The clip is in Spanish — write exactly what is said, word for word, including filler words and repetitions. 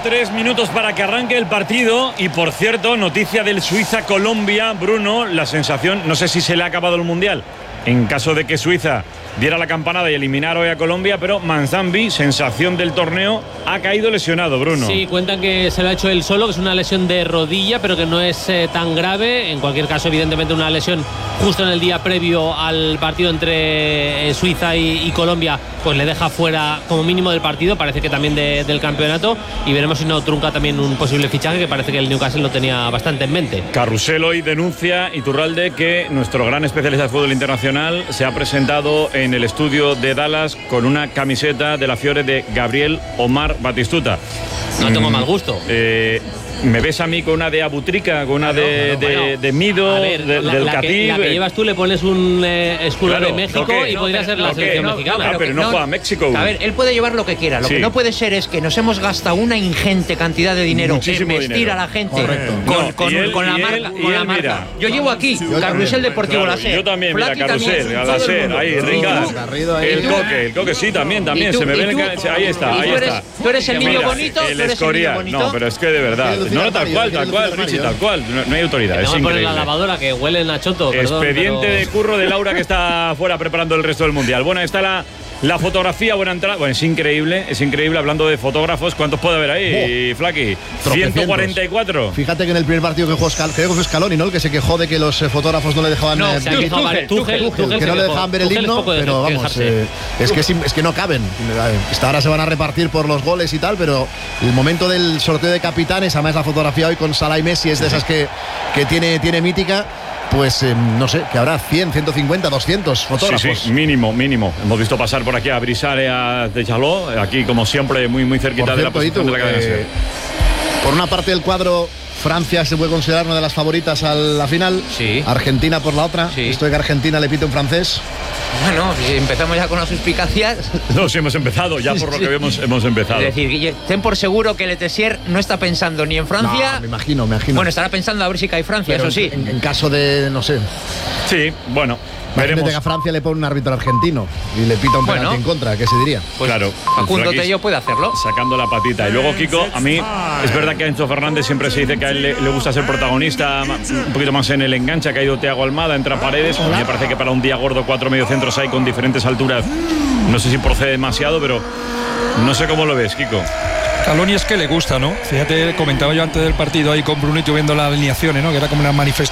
tres minutos para que arranque el partido. Y por cierto, noticia del Suiza-Colombia, Bruno, la sensación, no sé si se le ha acabado el Mundial en caso de que Suiza diera la campanada y eliminara hoy a Colombia, pero Manzambi, sensación del torneo, ha caído lesionado, Bruno. Sí, cuentan que se lo ha hecho él solo, que es una lesión de rodilla, pero que no es eh, tan grave. En cualquier caso, evidentemente, una lesión justo en el día previo al partido entre eh, Suiza y, y Colombia, pues le deja fuera como mínimo del partido, parece que también de, del campeonato, y veremos si no trunca también un posible fichaje, que parece que el Newcastle lo tenía bastante en mente. Carrusel hoy denuncia, Iturralde, que nuestro gran especialista de fútbol internacional se ha presentado en el estudio de Dallas con una camiseta de la Fiore de Gabriel Omar Batistuta. No tengo mm, mal gusto. Eh, ¿Me ves a mí con una de Abutrica, con una no, de, no, no, de, bueno, de Mido, a ver, de, la, del la Catib? Que, la que llevas tú le pones un eh, escudo claro, de México y no, podría pero, ser la selección no, mexicana. Ah, pero no, no juega a México. A ver, él puede llevar lo que quiera. Lo sí. que no puede ser es que nos hemos gastado una ingente cantidad de dinero Muchísimo en vestir dinero. a la gente Correcto. con, no, con, él, con la marca. Él, con la él, marca. Mira. Yo llevo aquí yo Carrusel Deportivo claro, Láser. Yo también, mira, Flaki Carrusel, también, Láser, ahí, Ringas. El Coque, el Coque sí, también, también. Se me ve ahí está, ahí está. Tú eres el niño bonito, el Escorial. No, pero es que de verdad. No, no, tal cual, tal cual, Richie, tal cual. No, no hay autoridad, es increíble. La lavadora que huelen a choto. Expediente pero... de curro de Laura, que está fuera preparando el resto del mundial. Bueno, está la, la fotografía, buena entrada. Bueno, es increíble, es increíble. Hablando de fotógrafos, ¿cuántos puede haber ahí, oh, Flaki? ciento cuarenta y cuatro. Fíjate que en el primer partido que jugó Scal, creo que fue Scaloni, ¿no? El que se quejó de que los eh, fotógrafos no le dejaban no, eh, Tuchel, Tuchel, Tuchel, Tuchel, que no le dejaban ver el himno, pero vamos, eh, es que es que no caben. Esta ahora se van a repartir por los goles y tal, pero el momento del sorteo de capitanes, además la fotografía hoy con Salah y Messi es de esas que, que tiene, tiene mítica. Pues eh, no sé, que habrá cien, ciento cincuenta, doscientos fotógrafos. Sí, sí, mínimo, mínimo. Hemos visto pasar por aquí a Brisare, a Deschaló, aquí como siempre muy, muy cerquita por cierto, de la posición tú, de la cadena. Eh, por una parte del cuadro, Francia se puede considerar una de las favoritas a la final. Sí. Argentina por la otra. Sí. Esto de que Argentina le pite un francés. Bueno, empezamos ya con las suspicacias. No, sí hemos empezado, ya por lo que vemos hemos empezado. Es decir, ten por seguro que Letessier no está pensando ni en Francia. No, me imagino, me imagino. Bueno, estará pensando a ver si cae Francia, pero eso sí. En, en caso de, no sé. Sí, bueno. Imagínate que a Francia le pone un árbitro argentino y le pita un penalti bueno, en contra, ¿qué se diría? Pues claro. Facundo Tello puede hacerlo. Sacando la patita. Y luego, Kiko, a mí es verdad que a Enzo Fernández siempre se dice que a él le, le gusta ser protagonista un poquito más en el enganche. Ha caído Thiago Almada, entra Paredes. A mí me parece que para un día gordo cuatro mediocentros hay con diferentes alturas. No sé si procede demasiado, pero no sé cómo lo ves, Kiko. Scaloni es que le gusta, ¿no? Fíjate, comentaba yo antes del partido ahí con Brunito viendo las alineaciones, ¿no? Que era como una manifestación